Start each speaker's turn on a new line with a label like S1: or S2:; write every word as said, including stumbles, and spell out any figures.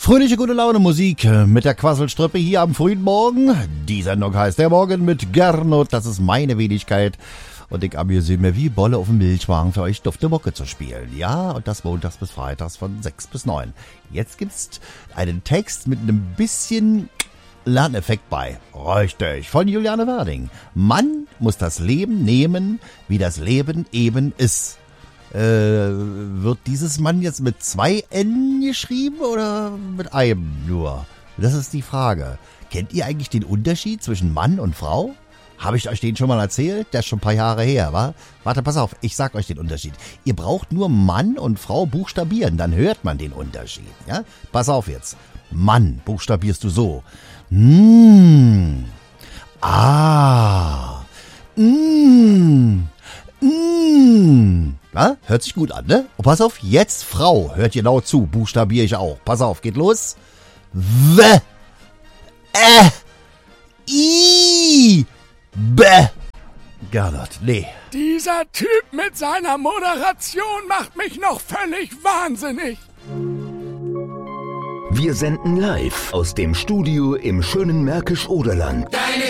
S1: Fröhliche, gute Laune Musik mit der Quasselstrippe hier am frühen Morgen. Die Sendung heißt Der Morgen mit Gernot. Das ist meine Wenigkeit. Und ich amüsiere mir wie Bolle auf dem Milchwagen für euch dufte Mucke zu spielen. Ja, und das montags bis freitags von sechs bis neun. Jetzt gibt's einen Text mit einem bisschen Lerneffekt bei. Richtig, von Juliane Werding. Man muss das Leben nehmen, wie das Leben eben ist. Äh, wird dieses Mann jetzt mit zwei N geschrieben oder mit einem nur? Das ist die Frage. Kennt ihr eigentlich den Unterschied zwischen Mann und Frau? Habe ich euch den schon mal erzählt? Der ist schon ein paar Jahre her, wa? Warte, pass auf, ich sag euch den Unterschied. Ihr braucht nur Mann und Frau buchstabieren, dann hört man den Unterschied, ja? Pass auf jetzt. Mann buchstabierst du so. Mm. Ah. Mm. Mm. Na, hört sich gut an, ne? Und pass auf, jetzt Frau. Hört genau zu, buchstabiere ich auch. Pass auf, geht los. W. Ä. I. B. Gernot, nee.
S2: Dieser Typ mit seiner Moderation macht mich noch völlig wahnsinnig.
S3: Wir senden live aus dem Studio im schönen Märkisch-Oderland.